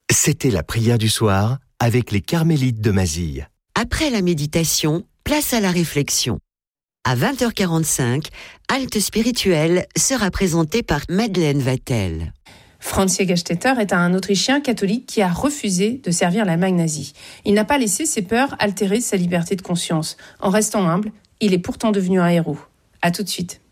C'était la prière du soir avec les Carmélites de Mazille. Après la méditation, place à la réflexion. À 20h45, Halte spirituelle sera présentée par Madeleine Vatel. Franz Jägerstätter est un Autrichien catholique qui a refusé de servir l'Allemagne nazie. Il n'a pas laissé ses peurs altérer sa liberté de conscience. En restant humble, il est pourtant devenu un héros. À tout de suite.